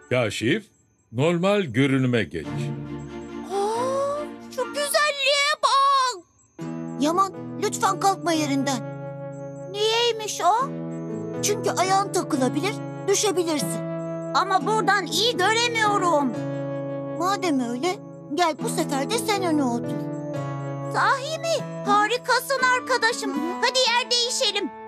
Kaşif, normal görünüme geç. Aa, şu güzelliğe bak. Yaman, lütfen kalkma yerinden. Niyeymiş o? Çünkü ayağın takılabilir, düşebilirsin. Ama buradan iyi göremiyorum. Madem öyle, gel bu sefer de sen öne otur. Sahi mi? Harikasın arkadaşım. Hadi yer değişelim.